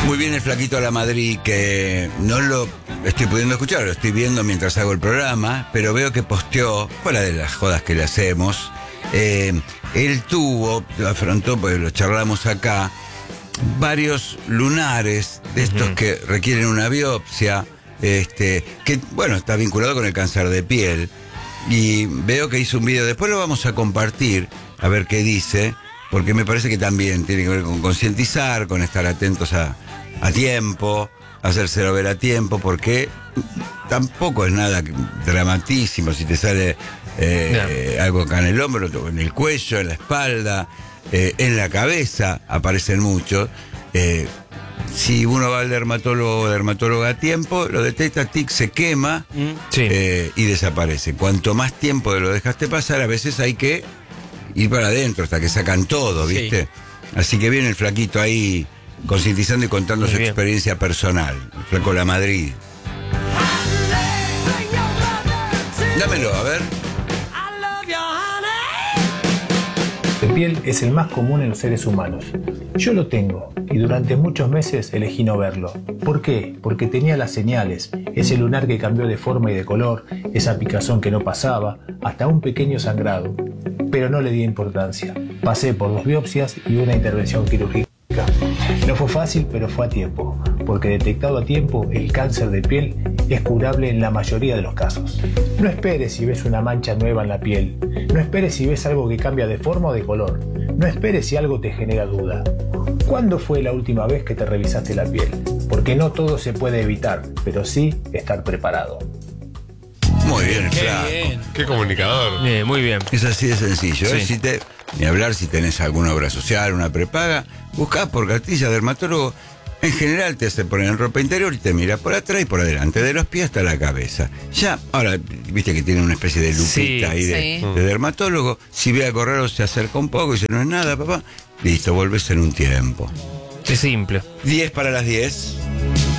Muy bien el flaquito a la Madrid, que no lo estoy pudiendo escuchar, lo estoy viendo mientras hago el programa, pero veo que posteó, fuera de las jodas que le hacemos, él lo afrontó, porque lo charlamos acá, varios lunares de estos que requieren una biopsia, que, bueno, está vinculado con el cáncer de piel, y veo que hizo un video, después lo vamos a compartir, a ver qué dice, porque me parece que también tiene que ver con concientizar, con estar atentos a tiempo, hacérselo ver a tiempo, porque tampoco es nada dramatísimo si te sale algo acá en el hombro, en el cuello, en la espalda, en la cabeza, aparecen muchos. Si uno va al dermatólogo o dermatóloga a tiempo, lo detecta, tic, se quema y desaparece. Cuanto más tiempo lo dejaste pasar, a veces hay que ir para adentro hasta que sacan todo, ¿viste? Sí. Así que viene el flaquito ahí concientizando y contando su experiencia personal. El flaco La Madrid. Dámelo, a ver. De piel es el más común en los seres humanos. Yo lo tengo y durante muchos meses elegí no verlo. ¿Por qué? Porque tenía las señales, ese lunar que cambió de forma y de color, esa picazón que no pasaba, hasta un pequeño sangrado. Pero no le di importancia. Pasé por 2 biopsias y una intervención quirúrgica. No fue fácil, pero fue a tiempo, porque detectado a tiempo, el cáncer de piel es curable en la mayoría de los casos. No esperes si ves una mancha nueva en la piel. No esperes si ves algo que cambia de forma o de color. No esperes si algo te genera duda. ¿Cuándo fue la última vez que te revisaste la piel? Porque no todo se puede evitar, pero sí estar preparado. Muy bien, Qué flaco. bien. Qué comunicador. Muy bien. Es así de sencillo. Sí. Ni hablar si tenés alguna obra social, una prepaga, buscás por cartilla dermatólogo. En general te hace poner en ropa interior y te mira por atrás y por adelante, de los pies hasta la cabeza. Ya, ahora, viste que tiene una especie de lupita ahí de dermatólogo. Si ve algo raro, se acerca un poco y dice, no es nada, papá. Listo, volvés en un tiempo. Es simple. 10 para las 10.